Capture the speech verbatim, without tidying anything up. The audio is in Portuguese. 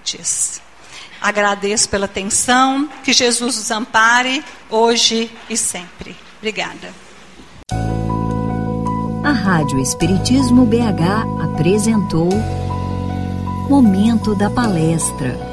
limites. Agradeço pela atenção, que Jesus os ampare hoje e sempre. Obrigada. A Rádio Espiritismo B H apresentou Momento da Palestra.